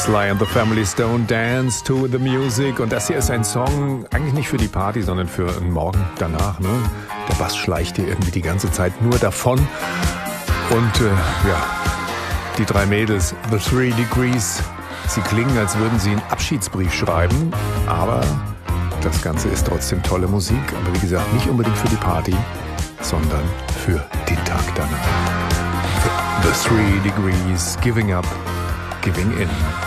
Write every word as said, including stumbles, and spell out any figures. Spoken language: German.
Sly and the Family Stone, Dance to the Music. Und das hier ist ein Song eigentlich nicht für die Party, sondern für einen Morgen danach. Ne? Der Bass schleicht hier irgendwie die ganze Zeit nur davon. Und äh, ja, die drei Mädels, The Three Degrees, sie klingen, als würden sie einen Abschiedsbrief schreiben. Aber das Ganze ist trotzdem tolle Musik. Aber wie gesagt, nicht unbedingt für die Party, sondern für den Tag danach. The Three Degrees, Giving Up, Giving In.